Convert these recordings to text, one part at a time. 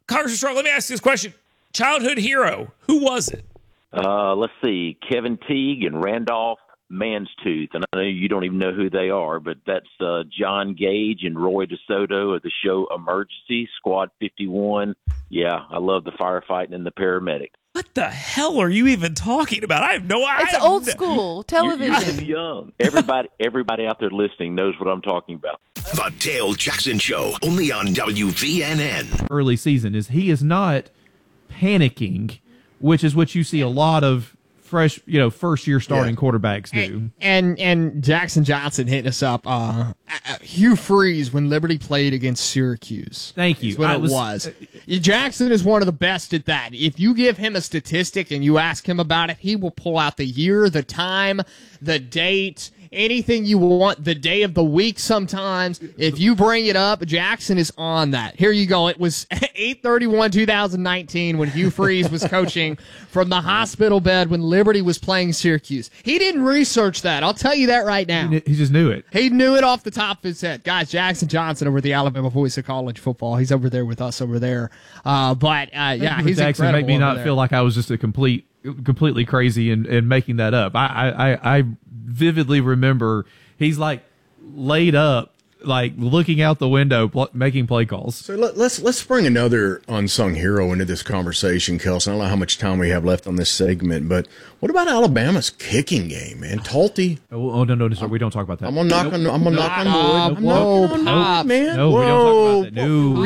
Congressman Strong, let me ask you this question. Childhood hero, who was it? Let's see, Kevin Teague and Randolph Manstooth. And I know you don't even know who they are, but that's John Gage and Roy DeSoto of the show Emergency, Squad 51. Yeah, I love the firefighting and the paramedic. What the hell are you even talking about? I have no idea. It's old school television. You're too young. Everybody out there listening knows what I'm talking about. The Dale Jackson Show, only on WVNN. Early season is he is not panicking, which is what you see a lot of fresh, first year starting quarterbacks do. And Jackson Johnson hitting us up. Hugh Freeze when Liberty played against Syracuse. Thank you. What it was. Jackson is one of the best at that. If you give him a statistic and you ask him about it, he will pull out the year, the time, the date, anything you want, the day of the week sometimes. If you bring it up, Jackson is on that. Here you go. It was 8/31/2019 when Hugh Freeze was coaching from the hospital bed when Liberty was playing Syracuse. He didn't research that. I'll tell you that right now. He just knew it. He knew it off the top of his head. Guys, Jackson Johnson over the Alabama Voice of College Football. He's over there with us over there. Yeah, he's Jackson incredible. make me not there. feel like I was just completely crazy and making that up. I vividly remember he's like laid up, like looking out the window, making play calls. So let's bring another unsung hero into this conversation, Kelsey. I don't know how much time we have left on this segment, but what about Alabama's kicking game, man? Talty. Oh no, sir, we don't talk about that. I'm gonna knock on wood. I'm knocking on wood, man. No, we don't talk about that. No.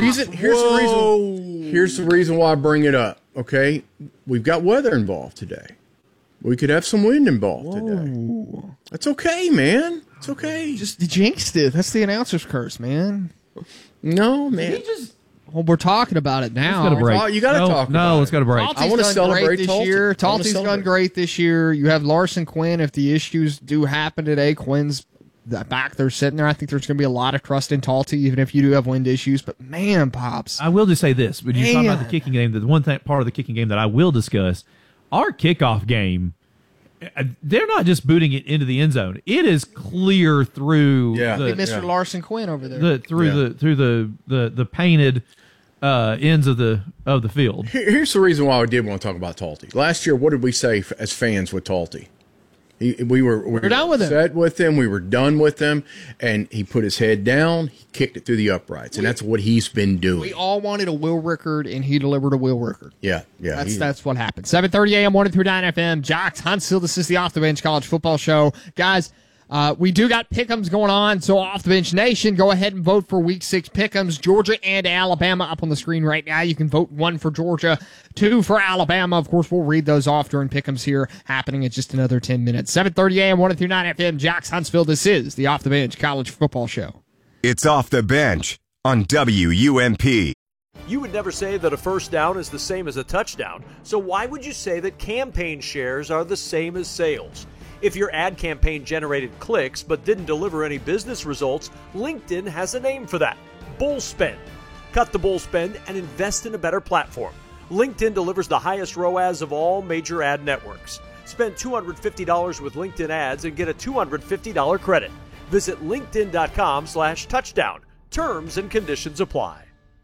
Here's the reason why I bring it up. Okay, we've got weather involved today. We could have some wind involved today. That's okay, man. It's okay. Just jinxed it. That's the announcer's curse, man. No, man. Well, we're talking about it now. Let's go to break. Oh, you got to talk about let's go to break. I want to celebrate this year. Talty's done great this year. You have Larson Quinn. If the issues do happen today, Quinn's back there sitting there. I think there's going to be a lot of trust in Talty, even if you do have wind issues. But man, Pops, I will just say this: when you talk about the kicking game, the one part of the kicking game that I will discuss, our kickoff game, they're not just booting it into the end zone. It is clear through Mr. Larson Quinn over there. Through the painted ends of the field. Here's the reason why I did want to talk about Talty. Last year, what did we say as fans with Talty? We were done with him. Set with him. We were done with him, and he put his head down. He kicked it through the uprights, and that's what he's been doing. We all wanted a Will Rickard, and he delivered a Will Rickard. Yeah. That's what happened. 7:30 a.m. 103.9 FM. Jocks Huntsville. This is the Off the Bench College Football Show, guys. We do got pick'ems going on, so Off the Bench Nation, go ahead and vote for Week 6 pick'ems. Georgia and Alabama up on the screen right now. You can vote 1 for Georgia, 2 for Alabama. Of course, we'll read those off during pick'ems here, happening in just another 10 minutes. 7:30 a.m. 103.9 FM. Jocks Huntsville. This is the Off the Bench College Football Show. It's Off the Bench on WUMP. You would never say that a first down is the same as a touchdown, so why would you say that campaign shares are the same as sales? If your ad campaign generated clicks but didn't deliver any business results, LinkedIn has a name for that: bull spend. Cut the bull spend and invest in a better platform. LinkedIn delivers the highest ROAS of all major ad networks. Spend $250 with LinkedIn ads and get a $250 credit. Visit linkedin.com/touchdown. Terms and conditions apply.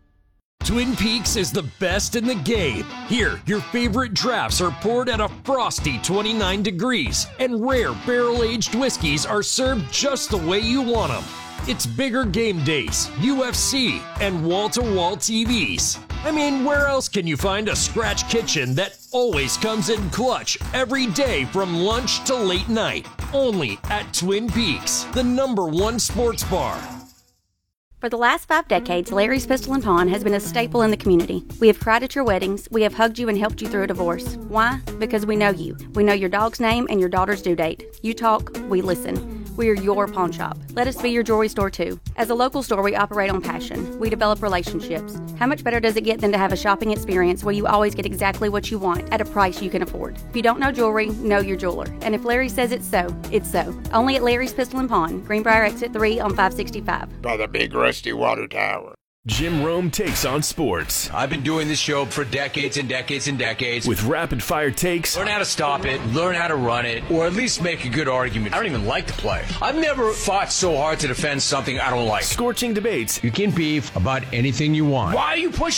Twin Peaks is the best in the game. Here, your favorite drafts are poured at a frosty 29 degrees, and rare barrel-aged whiskeys are served just the way you want them. It's bigger game days, UFC, and wall-to-wall TVs. I mean, where else can you find a scratch kitchen that always comes in clutch every day from lunch to late night? Only at Twin Peaks, the #1 sports bar. For the last 5 decades, Larry's Pistol and Pawn has been a staple in the community. We have cried at your weddings. We have hugged you and helped you through a divorce. Why? Because we know you. We know your dog's name and your daughter's due date. You talk, we listen. We are your pawn shop. Let us be your jewelry store too. As a local store, we operate on passion. We develop relationships. How much better does it get than to have a shopping experience where you always get exactly what you want at a price you can afford? If you don't know jewelry, know your jeweler. And if Larry says it's so, it's so. Only at Larry's Pistol and Pawn, Greenbrier Exit 3 on 565. By the big rusty water tower. Jim Rome takes on sports. I've been doing this show for decades and decades and decades. With rapid-fire takes. Learn how to stop it, learn how to run it, or at least make a good argument. I don't even like to play. I've never fought so hard to defend something I don't like. Scorching debates. You can beef about anything you want. Why are you pushing